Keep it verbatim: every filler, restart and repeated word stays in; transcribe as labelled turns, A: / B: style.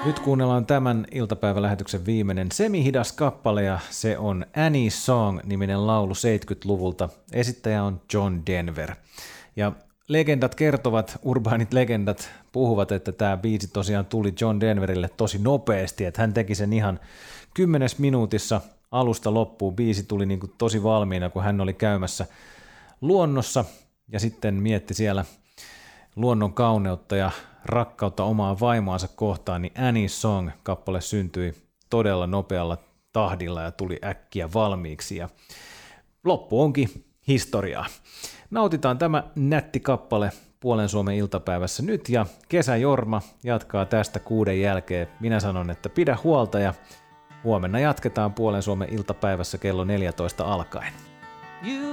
A: Nyt kuunnellaan tämän iltapäivälähetyksen viimeinen semihidas kappale ja se on Annie's Song-niminen laulu seitsemänkymmentäluvulta. Esittäjä on John Denver. Ja legendat kertovat, urbaanit legendat puhuvat, että tämä biisi tosiaan tuli John Denverille tosi nopeasti, että hän teki sen ihan kymmenes minuutissa alusta loppuun. Biisi tuli niin kuin tosi valmiina, kun hän oli käymässä luonnossa ja sitten mietti siellä luonnon kauneutta ja rakkautta omaa vaimoansa kohtaan, niin Annie's Song-kappale syntyi todella nopealla tahdilla ja tuli äkkiä valmiiksi ja loppu onkin historiaa. Nautitaan tämä nätti kappale Puolen Suomen iltapäivässä nyt ja Kesäjorma jatkaa tästä kuuden jälkeen. Minä sanon, että pidä huolta ja huomenna jatketaan Puolen Suomen iltapäivässä kello neljätoista alkaen.
B: You